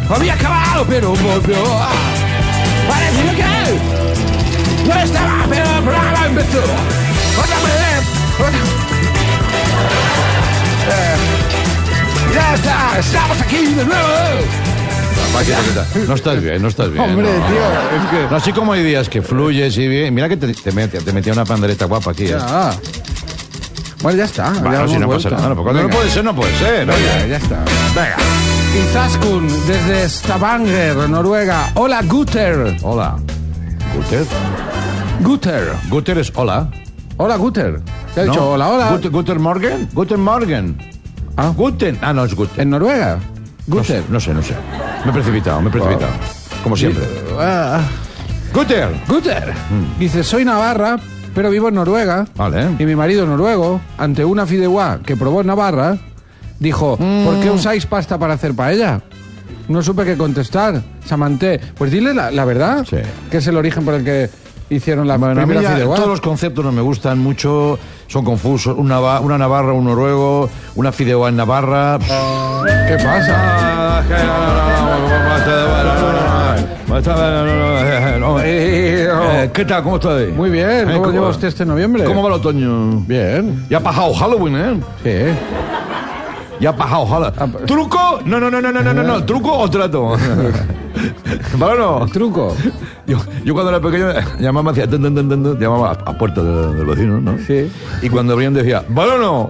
había acabado, pero volvió. Parecía que no estaba, pero el programa empezó. Otra vez. Ya está, estamos aquí de nuevo. No estás bien, no estás bien. Hombre, no. tío, es que... No, así como hay días que fluyes y bien. Mira que te metía una pandereta guapa aquí, ¿eh? Ya. Bueno, ya está. Bueno, si no pasa nada. Cuando no puede ser, no puede ser. Venga, ya está. Venga. Izaskun, desde Stavanger, Noruega. Hola, Guter. Hola. ¿Guter? Guter. Guter es hola. Hola, Guter. Te ha dicho ¿No? hola, hola. Guten Morgen. Guten Morgen. Ah. Guten. Ah, no, es Guten. ¿En Noruega? Guter. No sé. Me he precipitado. Como siempre. Guter. Guter. Dice, soy navarra, pero vivo en Noruega. Vale. Y mi marido noruego, ante una fideuá que probó en Navarra, dijo, ¿por qué usáis pasta para hacer paella? No supe qué contestar. Samanté. Pues dile la verdad. Sí. Que es el origen por el que hicieron la Bueno, a mí primera fideuá. todos los conceptos no me gustan mucho, son confusos. Una navarra, un noruego, una fideuá en Navarra. ¿Qué pasa? ¿Qué tal? ¿Cómo está ahí? Muy bien. ¿Cómo lleva usted este noviembre? ¿Cómo va el otoño? Bien. Ya ha pasado Halloween, ¿eh? Sí. Ya ha pasado Halloween. ¿Truco? No. ¿Truco o trato? ¿Vale o no? ¿Truco? Yo cuando era pequeño llamaba, hacía llamaba a puerta del vecino, ¿no? Sí. Y cuando abrían decía, ¿vale o no?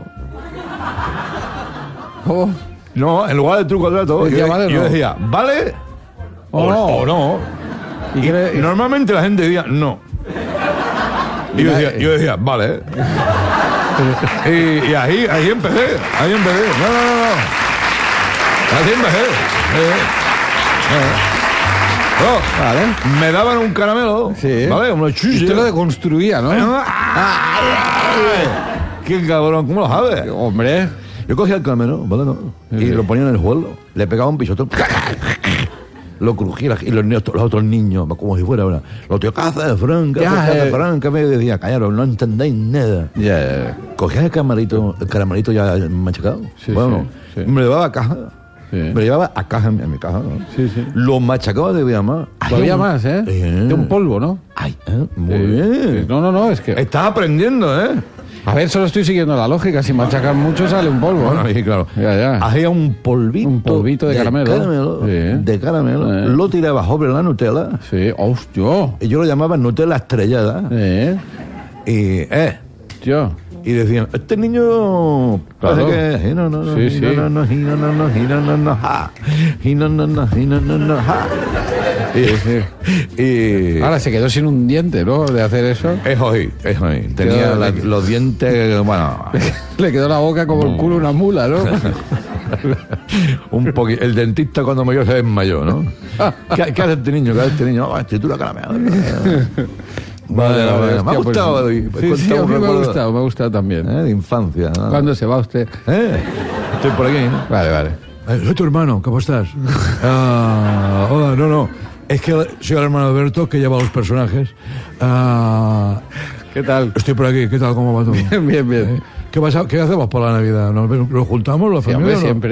Oh. No, en lugar de truco o trato, Decía, ¿vale o yo no? decía, ¿vale o no? Y normalmente la gente decía, no. Y yo decía, vale. Y ahí empecé. No. Así empecé. Vale. Me daban un caramelo. Sí. ¿Vale? Unos chuches. Usted lo deconstruía, ¿no? ¡Qué cabrón! ¿Cómo lo sabes? Hombre. Yo cogía el caramelo, ¿vale? ¿No? Y lo ponía en el suelo. Le pegaba un pisotón. Lo crujía y los otros niños, como si fuera una. Los tíos, ¿qué haces, Fran? ¿Qué haces, Fran? Que me decía, callaros, no entendéis nada. Ya. Cogía el caramelito ya machacado. Sí, bueno, sí. me lo llevaba a caja. Sí. Me lo llevaba a caja en mi caja, ¿no? Sí. Lo machacaba de más. Todavía más, ¿eh? De un polvo, ¿no? Ay, muy bien. Sí. No, es que... Estás aprendiendo, ¿eh? A ver, solo estoy siguiendo la lógica. Si machacan mucho sale un polvo. Bueno, y claro. Ya. Hacía un polvito. Un polvito de caramelo. Sí. De caramelo. Lo tiraba sobre la Nutella. Sí, hostia. Y yo lo llamaba Nutella estrellada. Tío. Y decían, este niño Claro. parece que y Ahora se quedó sin un diente, ¿no? De hacer eso. es hoy. Tenía los dientes, bueno, Le quedó la boca como el culo de una mula, ¿no? un poquito. El dentista cuando murió se desmayó, ¿no? ¿Qué hace este niño? Tritura caramelo. Vale. Me ha gustado. Pues, sí, a mí me ha gustado también. De infancia, ¿no? ¿Cuándo se va usted? Estoy por aquí, ¿no? Vale. Soy tu hermano, ¿cómo estás? Hola, no. Es que soy el hermano de Alberto, que lleva los personajes. ¿Qué tal? Estoy por aquí, ¿qué tal? ¿Cómo va todo? Bien. ¿Qué hacemos por la Navidad? ¿Nos juntamos la familia? Hombre, o no? siempre.